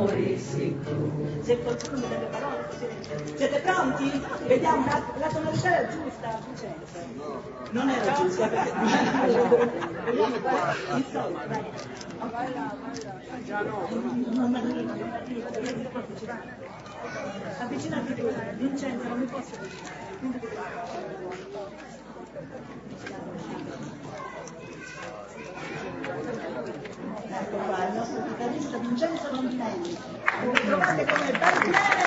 amori sicuri. Se qualcuno mi dà le parole, siete pronti? Vediamo la tonalità era giusta, Vincenzo. Non era giusta, vediamo qua. Vai là. Già no. Avvicinati tu, Vincenzo, non mi posso ecco qua, il nostro chitarrista Vincenzo Montelli. Lo trovate come Barbiere